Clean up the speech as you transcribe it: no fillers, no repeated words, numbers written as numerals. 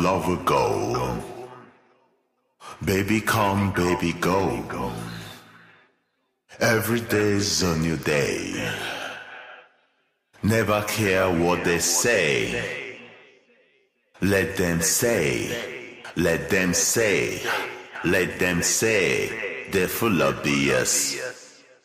love will go. Baby come, baby go. Every day's a new day. Never care what they say. Let them say, let them say, let them say, they're full of BS.